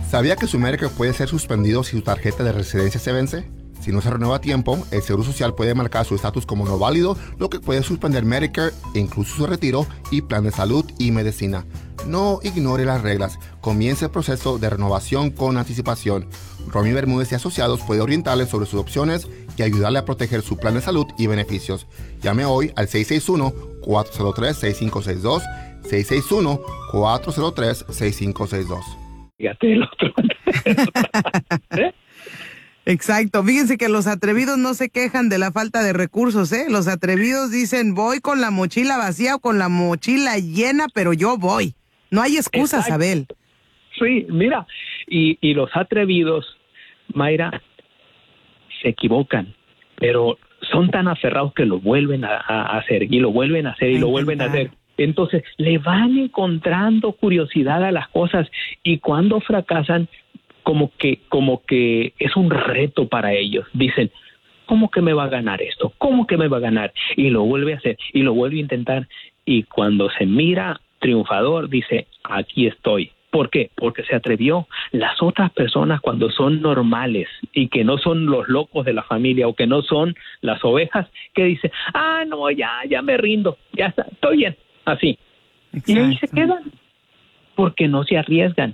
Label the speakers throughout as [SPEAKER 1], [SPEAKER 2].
[SPEAKER 1] ¿Sabía que su Medicare puede ser suspendido si su tarjeta de residencia se vence? Si no se renueva a tiempo, el Seguro Social puede marcar su estatus como no válido, lo que puede suspender Medicare, incluso su retiro y plan de salud y medicina. No ignore las reglas. Comience el proceso de renovación con anticipación. Romy Bermúdez y Asociados puede orientarle sobre sus opciones y ayudarle a proteger su plan de salud y beneficios. Llame hoy al 661-403-6562, 661-403-6562.
[SPEAKER 2] Fíjate el otro. ¿Eh?
[SPEAKER 3] Exacto, fíjense que los atrevidos no se quejan de la falta de recursos, ¿eh? Los atrevidos dicen, voy con la mochila vacía o con la mochila llena, pero yo voy. No hay excusas,
[SPEAKER 2] Exacto.
[SPEAKER 3] Abel.
[SPEAKER 2] Sí, mira, y los atrevidos, Mayra, se equivocan, pero son tan aferrados que lo vuelven a hacer, y lo vuelven a hacer, y lo vuelven a hacer. Entonces, le van encontrando curiosidad a las cosas, y cuando fracasan, como que es un reto para ellos. Dicen, ¿cómo que me va a ganar esto? ¿Cómo que me va a ganar? Y lo vuelve a hacer, y lo vuelve a intentar, y cuando se mira triunfador, dice, aquí estoy. ¿Por qué? Porque se atrevió. Las otras personas, cuando son normales y que no son los locos de la familia o que no son las ovejas, que dicen, no, ya me rindo, ya está, estoy bien, así. Exacto. Y ahí se quedan, porque no se arriesgan.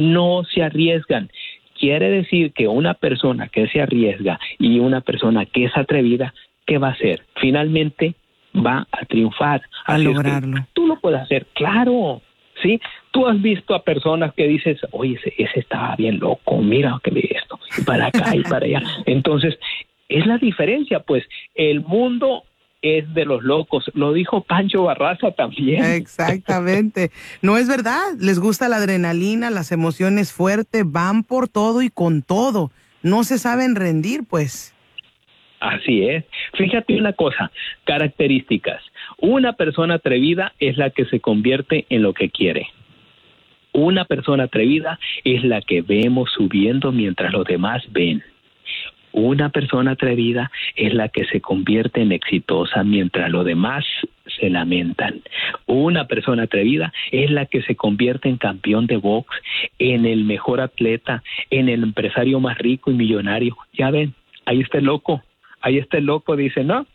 [SPEAKER 2] Quiere decir que una persona que se arriesga y una persona que es atrevida, ¿qué va a hacer? Finalmente va a triunfar.
[SPEAKER 3] A lograrlo.
[SPEAKER 2] Tú lo puedes hacer, claro, ¿sí? Tú has visto a personas que dices, oye, ese estaba bien loco, mira que ve esto, y para acá y para allá. Entonces, es la diferencia, pues, el mundo es de los locos, lo dijo Pancho Barraza también.
[SPEAKER 3] Exactamente, no es verdad, les gusta la adrenalina, las emociones fuertes, van por todo y con todo, no se saben rendir, pues.
[SPEAKER 2] Así es. Fíjate una cosa, características. Una persona atrevida es la que se convierte en lo que quiere. Una persona atrevida es la que vemos subiendo mientras los demás ven. Una persona atrevida es la que se convierte en exitosa mientras los demás se lamentan. Una persona atrevida es la que se convierte en campeón de box, en el mejor atleta, en el empresario más rico y millonario. Ya ven, ahí está el loco, dice, ¿no?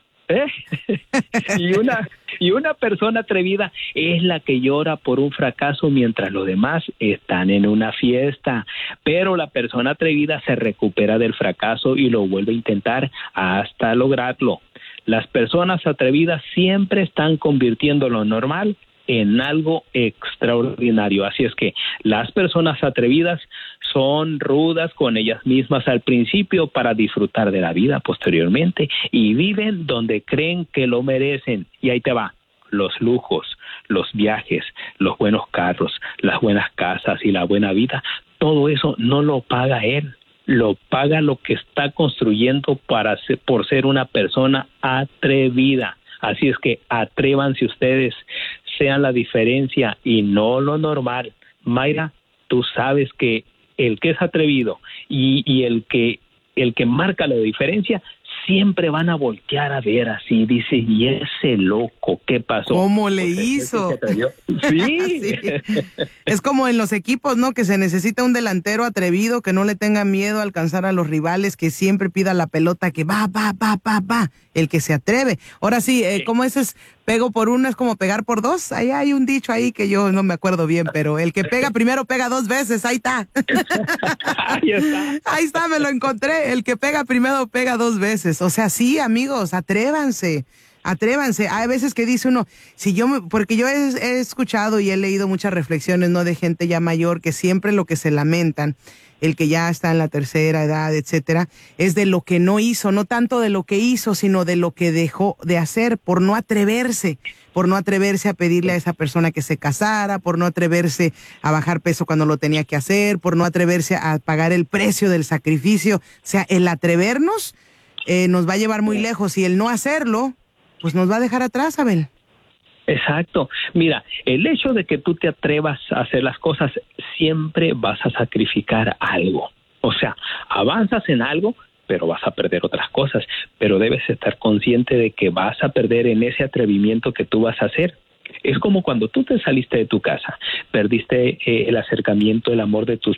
[SPEAKER 2] Y una persona atrevida es la que llora por un fracaso mientras los demás están en una fiesta, pero la persona atrevida se recupera del fracaso y lo vuelve a intentar hasta lograrlo. Las personas atrevidas siempre están convirtiendo lo normal en algo extraordinario. Así es que las personas atrevidas son rudas con ellas mismas al principio para disfrutar de la vida posteriormente y viven donde creen que lo merecen. Y ahí te va, los lujos, los viajes, los buenos carros, las buenas casas y la buena vida, todo eso no lo paga él, lo paga lo que está construyendo por ser una persona atrevida. Así es que atrévanse ustedes, sean la diferencia y no lo normal. Mayra, tú sabes que el que es atrevido y el que marca la diferencia siempre van a voltear a ver así, dice, y ese loco, ¿qué pasó?
[SPEAKER 3] ¿Cómo le hizo?
[SPEAKER 2] Sí.
[SPEAKER 3] Sí. Es como en los equipos, ¿no? Que se necesita un delantero atrevido que no le tenga miedo a alcanzar a los rivales, que siempre pida la pelota, que va, el que se atreve. Ahora sí, ¿cómo es? Pego por uno es como pegar por dos. Ahí hay un dicho ahí que yo no me acuerdo bien, pero el que pega primero pega dos veces, ahí está. Ahí está, me lo encontré. El que pega primero pega dos veces. O sea, sí, amigos, atrévanse. Hay veces que dice uno, porque yo he escuchado y he leído muchas reflexiones, ¿no? De gente ya mayor que siempre lo que se lamentan, el que ya está en la tercera edad, etcétera, es de lo que no hizo, no tanto de lo que hizo, sino de lo que dejó de hacer por no atreverse a pedirle a esa persona que se casara, por no atreverse a bajar peso cuando lo tenía que hacer, por no atreverse a pagar el precio del sacrificio. O sea, el atrevernos nos va a llevar muy lejos y el no hacerlo, pues nos va a dejar atrás, Abel.
[SPEAKER 2] Exacto. Mira, el hecho de que tú te atrevas a hacer las cosas, siempre vas a sacrificar algo. O sea, avanzas en algo, pero vas a perder otras cosas. Pero debes estar consciente de que vas a perder en ese atrevimiento que tú vas a hacer. Es como cuando tú te saliste de tu casa, perdiste el acercamiento, el amor de tus